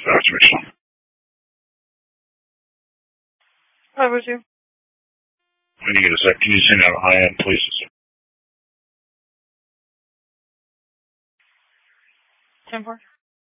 Activation. What was you? When you get a sec, can you sing out high end, please? 10-4.